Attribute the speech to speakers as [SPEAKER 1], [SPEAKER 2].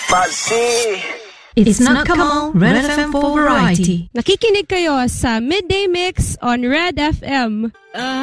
[SPEAKER 1] Fuzzy!
[SPEAKER 2] It's not Kamal, Red FM for variety.
[SPEAKER 3] Nakikinig kayo sa Midday Mix on Red FM.